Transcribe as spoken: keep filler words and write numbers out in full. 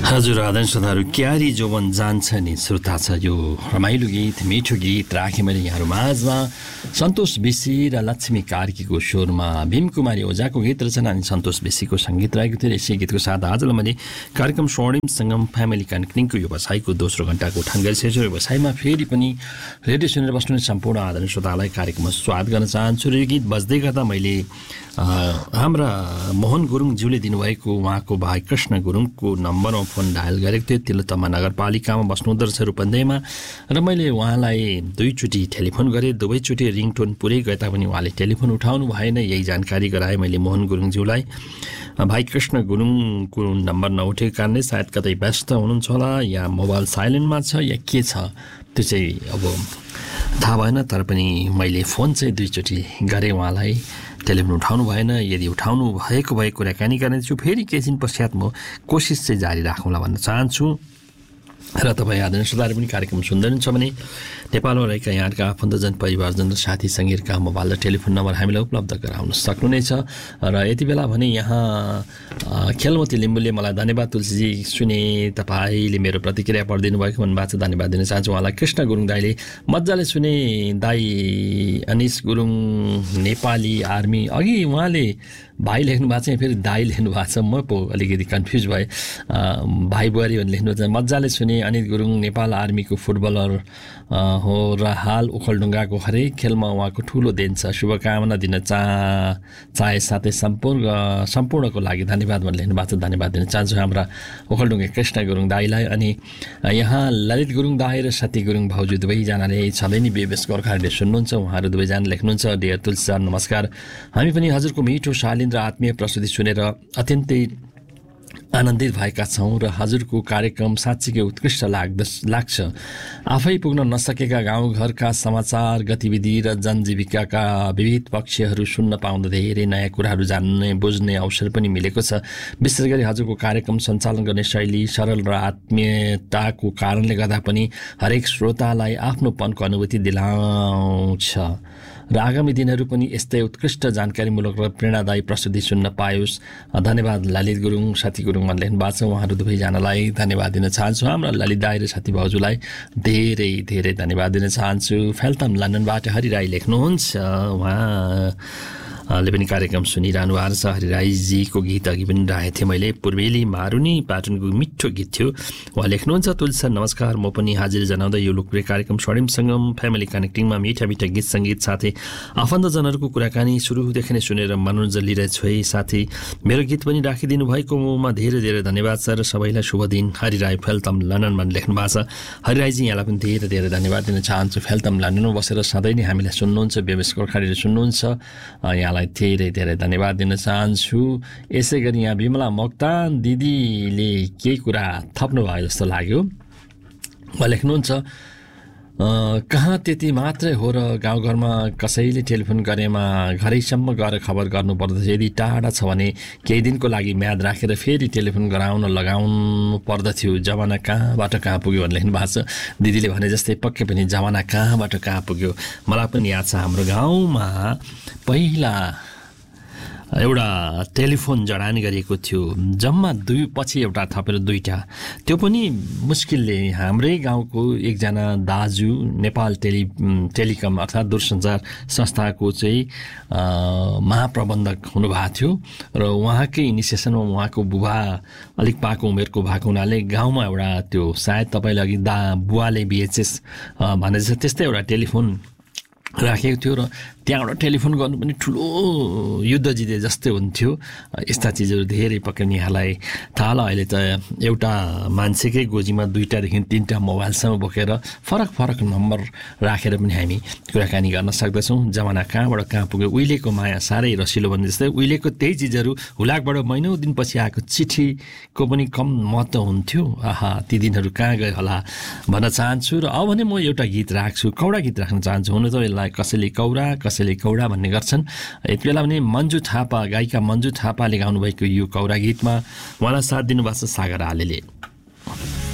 हजुर आदर्श श्रोताहरू, क्यारी जोवन जान्छ नि श्रोता छ यो रमाइलो गीत, मिठो गीत राखेँ मैले यहाँहरू माझमा। सन्तोष बेसी र लक्ष्मी कार्कीको स्वरमा भीम कुमारी ओझाको गीत रचना अनि सन्तोष बेसीको सङ्गीत रहेको थियो। यसै गीतको साथ आजलाई मैले कार्यक्रम स्वर्णिम सङ्गम फ्यामिली कनेक्टिङको व्यवसायको दोस्रो घण्टाको उठान गरिसकेको छु। व्यवसायमा फेरि पनि रेडियो सुनेर बस्नु सम्पूर्ण आदरणीय श्रोतालाई कार्यक्रममा स्वागत गर्न चाहन्छु। र यो गीत बज्दै गर्दा मैले हाम्रा मोहन गुरुङज्यूले दिनुभएको उहाँको भाइ कृष्ण गुरुङको नम्बरमा फोन डायल गरेको थियो। तिलोत्तमा नगरपालिकामा बस्नुहुँदो रहेछ रूपन्देहीमा। र मैले उहाँलाई दुईचोटि टेलिफोन गरेँ, दुवैचोटि रिङटोन पुरै गए तापनि उहाँले टेलिफोन उठाउनु भएन। यही जानकारी गराएँ मैले मोहन गुरुङज्यूलाई। भाइ कृष्ण गुरुङको नम्बर नउठेको कारणले सायद कतै व्यस्त हुनुहुन्छ होला या मोबाइल साइलेन्टमा छ या के छ त्यो चाहिँ अब थाहा भएन। तर पनि मैले फोन चाहिँ दुईचोटि गरेँ उहाँलाई, टेलिफोन उठाउनु भएन। यदि उठाउनु भएको भए कुराकानी गर्नेछु। फेरि केही दिन पश्चात म कोसिस चाहिँ जारी राखौँला भन्न चाहन्छु। र तपाईँ आदरणीय श्रोताहरू पनि कार्यक्रम सुन्दै हुनुहुन्छ भने नेपालमा रहेका यहाँका आफन्तजन, परिवारजन र साथी सङ्गीहरूका मोबाइल र टेलिफोन नम्बर हामीलाई उपलब्ध गराउन सक्नुहुनेछ। र यति बेला भने यहाँ खेलमती लिम्बूले मलाई धन्यवाद तुलसीजी, सुने तपाईँले मेरो प्रतिक्रिया पढिदिनु भएको भन्नुभएको छ, धन्यवाद दिन चाहन्छु उहाँलाई। कृष्ण गुरुङ दाईले मजाले सुने दाई। अनिस गुरुङ नेपाली आर्मी, अघि उहाँले भाइ लेख्नु भएको छ, फेरि दाई लेख्नु भएको छ, म पो अलिकति कन्फ्युज भएँ। भाइ बुहारी भनेर लेख्नु भएको छ। मजाले सुने। अनित गुरुङ नेपाल आर्मीको फुटबलर हो र हाल ओखलढुङ्गाको हरेक खेलमा उहाँको ठुलो देन छ। शुभकामना दिन चाह चाहे साथै सम्पूर्ण सम्पूर्णको लागि धन्यवाद भनेर लेख्नु भएको छ, धन्यवाद दिन चाहन्छु हाम्रा ओखलढुङ्गे कृष्ण गुरुङ दाईलाई। अनि यहाँ ललित गुरुङ दाई र सती गुरुङ भाउजू दुवैजनाले सधैँ नै बेबेस गोर्खाहरूले सुन्नुहुन्छ। उहाँहरू दुवैजना लेख्नुहुन्छ, डियर तुलसी सर नमस्कार, हामी पनि हजुरको मिठो शालीन र आत्मीय प्रस्तुति सुनेर अत्यन्तै आनन्दित भएका छौँ र हजुरको कार्यक्रम साँच्चीकै उत्कृष्ट लाग्दछ लाग्छ। आफै पुग्न नसकेका गाउँघरका समाचार, गतिविधि र जनजीविकाका विविध पक्षहरू सुन्न पाउँदा धेरै नयाँ कुराहरू जान्ने बुझ्ने अवसर पनि मिलेको छ। विशेष गरी हजुरको कार्यक्रम सञ्चालन गर्ने शैली सरल र आत्मीयताको कारणले गर्दा पनि हरेक श्रोतालाई आफ्नोपनको अनुभूति दिलाउँछ र आगामी दिनहरू पनि यस्तै उत्कृष्ट जानकारीमूलक र प्रेरणादायी प्रस्तुति सुन्न पायोस्। धन्यवाद ललित गुरुङ, साथी गुरुङ भनेर लेख्नु भएको छ। उहाँहरू दुवैजनालाई धन्यवाद दिन चाहन्छु। हाम्रा ललित दाई र साथी भाउजूलाई धेरै धेरै धन्यवाद दिन चाहन्छु। फेल्तम लन्डनबाट हरि राई लेख्नुहुन्छ, उहाँ ले पनि कार्यक्रम सुनिरहनु भएको छ। हरिराईजीको गीत अघि पनि राखेको थिएँ मैले, पूर्वेली मारुनी पाटनको मिठो गीत थियो। उहाँ लेख्नुहुन्छ, तुलसी सर नमस्कार, म पनि हाजिर जनाउँदै यो लोकप्रिय कार्यक्रम स्वर्णिम सङ्गम फ्यामिली कनेक्टिङमा मिठा मिठा गीत सङ्गीत साथै आफन्तजनहरूको कुराकानी सुरुदेखि नै सुनेर मनोरञ्जन लिइरहेछु है। साथी मेरो गीत पनि राखिदिनु भएकोमा धेरै धेरै धन्यवाद सर। सबैलाई शुभ दिन। हरिराई फेल्तम लन्डनमा लेख्नु भएको छ। हरिराईजी यहाँलाई पनि धेरै धेरै धन्यवाद दिन चाहन्छु। फेल्तम लन्डनमा बसेर सधैँ नै हामीलाई सुन्नुहुन्छ, बेबेस गोर्खालीले सुन्नुहुन्छ, यहाँ धेरै धेरै धन्यवाद दिन चाहन्छु। यसै गरी यहाँ विमला मोक्तान दिदीले केही कुरा थप्नु भयो जस्तो लाग्यो। उहाँ लेख्नुहुन्छ, कहाँ त्यति मात्रै हो र गाउँघरमा कसैले टेलिफोन गरेमा घरैसम्म गएर खबर गर्नुपर्दछ। यदि टाढा छ भने केही दिनको लागि म्याद राखेर फेरि टेलिफोन गराउन लगाउनु पर्दथ्यो। जमाना कहाँबाट कहाँ पुग्यो भनेर लेख्नु भएको छ। दिदीले भने जस्तै पक्कै पनि जमाना कहाँबाट कहाँ पुग्यो। मलाई पनि याद छ, हाम्रो गाउँमा पहिला एउटा टेलिफोन जडान गरिएको थियो, जम्मा दुई पछि एउटा थपेर दुईवटा। त्यो पनि मुस्किलले हाम्रै गाउँको एकजना दाजु नेपाल टेलि टेलिकम अर्थात् दूरसञ्चार संस्थाको चाहिँ महाप्रबन्धक हुनुभएको थियो र उहाँकै इनिसिएसनमा उहाँको बुबा अलिक पाको उमेरको भएको हुनाले गाउँमा एउटा त्यो सायद तपाईँले अघि दा बुवाले बिएचएस भने जस्तो त्यस्तै एउटा टेलिफोन राखेको थियो र त्यहाँबाट टेलिफोन गर्नु पनि ठुलो युद्ध जिते जस्तै हुन्थ्यो। यस्ता चिजहरू धेरै पक्कै यहाँलाई थाहा होला। अहिले त एउटा मान्छेकै गोजीमा दुईवटादेखि तिनवटा मोबाइलसम्म बोकेर फरक फरक नम्बर राखेर पनि हामी कुराकानी गर्न सक्दछौँ। जमाना कहाँबाट कहाँ पुग्यो। उहिलेको माया साह्रै रसिलो भन्ने जस्तै उहिलेको त्यही चिजहरू हुलाकबाट महिनौ दिनपछि आएको चिठीको पनि कम महत्त्व हुन्थ्यो। आहा, ती दिनहरू कहाँ गयो होला भन्न चाहन्छु। र अब भने म एउटा गीत राख्छु, कौडा गीत राख्न चाहन्छु। हुन त यसलाई कसैले कौडा कसैले कौडा भन्ने गर्छन्। यति बेला भने मन्जु थापा, गायिका मन्जु थापाले गाउनुभएको यो कौडा गीतमा उहाँलाई साथ दिनुभएको छ सागर आलेले।